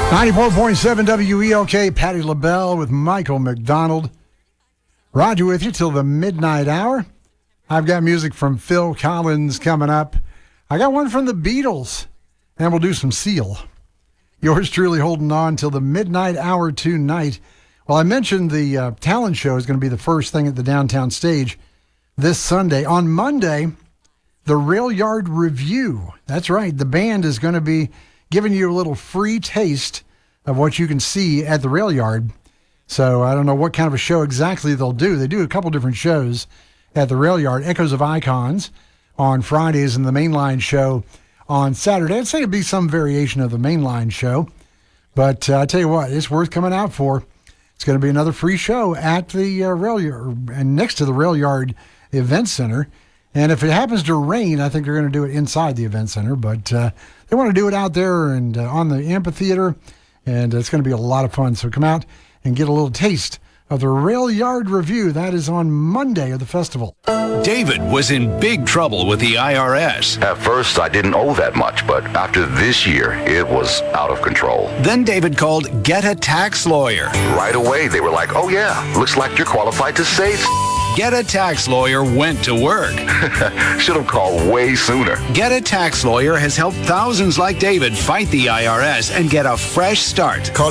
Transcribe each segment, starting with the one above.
94.7 WELK, Patty LaBelle with Michael McDonald. Roger with you till the midnight hour. I've got music from Phil Collins coming up. I got one from the Beatles, and we'll do some Seal. Yours truly holding on till the midnight hour tonight. Well, I mentioned the talent show is going to be the first thing at the downtown stage this Sunday. On Monday, the Rail Yard Review. That's right. The band is going to be giving you a little free taste of what you can see at the Rail Yard. So I don't know what kind of a show exactly they'll do. They do a couple different shows at the Rail Yard. Echoes of Icons on Fridays and the Mainline show on Saturday. I'd say it'd be some variation of the Mainline show. But I tell you what, it's worth coming out for. It's going to be another free show at the Rail Yard and next to the Rail Yard Event Center. And if it happens to rain, I think they're going to do it inside the Event Center. But they want to do it out there and on the amphitheater. And it's going to be a lot of fun. So come out and get a little taste of the Rail Yard Review. That is on Monday of the festival. David was in big trouble with the IRS. At first, I didn't owe that much, but after this year, it was out of control. Then David called Get a Tax Lawyer. Right away, they were like, oh yeah, looks like you're qualified to save. Get a Tax Lawyer went to work. Should have called way sooner. Get a Tax Lawyer has helped thousands like David fight the IRS and get a fresh start. Call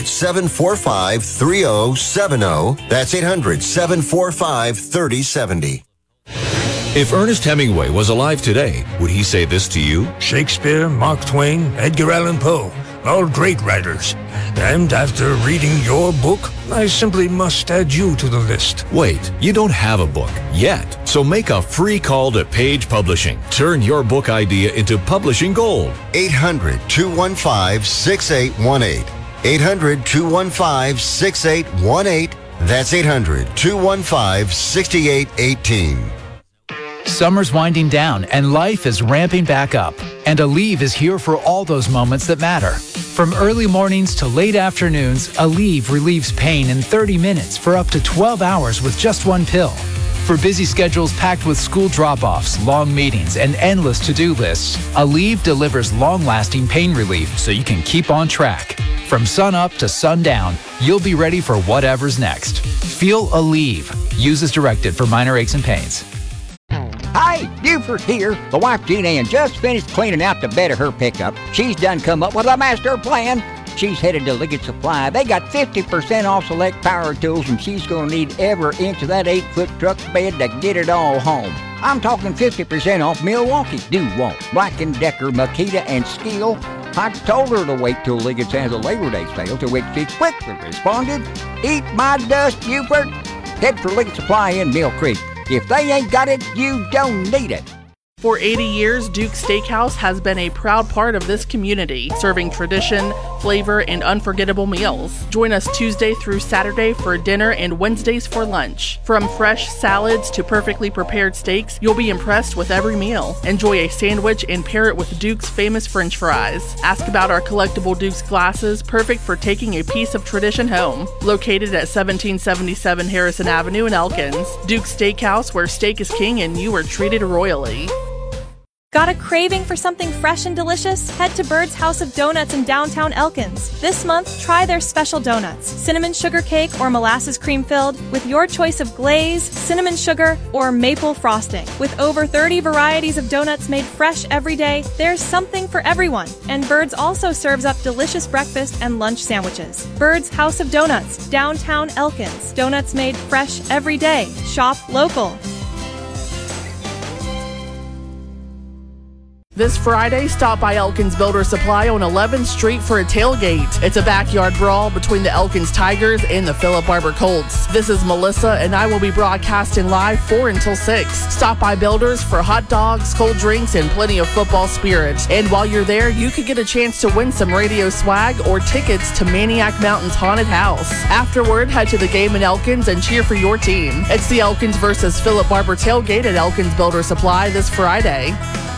800-745-3070. That's 800-745-3070. If Ernest Hemingway was alive today, would he say this to you? Shakespeare, Mark Twain, Edgar Allan Poe, all great writers. And after reading your book, I simply must add you to the list. Wait, you don't have a book yet. So make a free call to Page Publishing. Turn your book idea into publishing gold. 800-215-6818. 800-215-6818. That's 800-215-6818. Summer's winding down and life is ramping back up. And Aleve is here for all those moments that matter. From early mornings to late afternoons, Aleve relieves pain in 30 minutes for up to 12 hours with just one pill. For busy schedules packed with school drop-offs, long meetings, and endless to-do lists, Aleve delivers long-lasting pain relief so you can keep on track. From sun up to sundown, you'll be ready for whatever's next. Feel Aleve. Use as directed for minor aches and pains. Hi, Buford here. The wife, Jean Ann, just finished cleaning out the bed of her pickup. She's done come up with a master plan. She's headed to Liggett Supply. They got 50% off select power tools, and she's going to need every inch of that 8-foot truck bed to get it all home. I'm talking 50% off Milwaukee, DeWalt, Black & Decker, Makita, and Skil. I told her to wait till Liggett's has a Labor Day sale, to which she quickly responded, "Eat my dust, Buford." Head for Liggett Supply in Mill Creek. If they ain't got it, you don't need it. For 80 years, Duke's Steakhouse has been a proud part of this community, serving tradition, flavor, and unforgettable meals. Join us Tuesday through Saturday for dinner and Wednesdays for lunch. From fresh salads to perfectly prepared steaks, you'll be impressed with every meal. Enjoy a sandwich and pair it with Duke's famous French fries. Ask about our collectible Duke's glasses, perfect for taking a piece of tradition home. Located at 1777 Harrison Avenue in Elkins. Duke's Steakhouse, where steak is king and you are treated royally. Got a craving for something fresh and delicious? Head to Bird's House of Donuts in downtown Elkins. This month, try their special donuts, cinnamon sugar cake or molasses cream filled, with your choice of glaze, cinnamon sugar, or maple frosting. With over 30 varieties of donuts made fresh every day, there's something for everyone. And Bird's also serves up delicious breakfast and lunch sandwiches. Bird's House of Donuts, downtown Elkins. Donuts made fresh every day. Shop local. This Friday, stop by Elkins Builder Supply on 11th Street for a tailgate. It's a backyard brawl between the Elkins Tigers and the Philip Barber Colts. This is Melissa, and I will be broadcasting live 4 until 6. Stop by Builders for hot dogs, cold drinks, and plenty of football spirit. And while you're there, you could get a chance to win some radio swag or tickets to Maniac Mountain's Haunted House. Afterward, head to the game in Elkins and cheer for your team. It's the Elkins versus Philip Barber tailgate at Elkins Builder Supply this Friday.